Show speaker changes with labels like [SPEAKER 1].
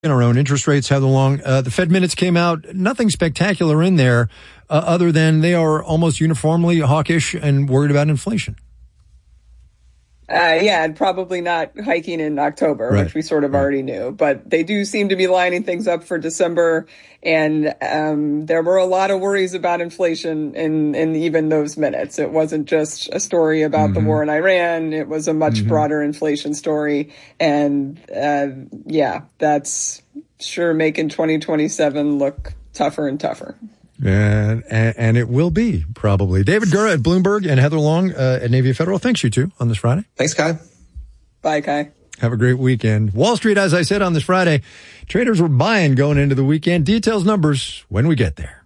[SPEAKER 1] our own interest rates, Heather Long. The Fed minutes came out. Nothing spectacular in there other than they are almost uniformly hawkish and worried about inflation.
[SPEAKER 2] And probably not hiking in October, right, which we sort of already knew. But they do seem to be lining things up for December. And there were a lot of worries about inflation in even those minutes. It wasn't just a story about the war in Iran. It was a much broader inflation story. And that's sure making 2027 look tougher and tougher.
[SPEAKER 1] And it will be, probably. David Gura at Bloomberg and Heather Long at Navy Federal. Thanks, you two, on this Friday.
[SPEAKER 3] Thanks, Kai.
[SPEAKER 2] Bye, Kai.
[SPEAKER 1] Have a great weekend. Wall Street, as I said on this Friday, traders were buying going into the weekend. Details, numbers, when we get there.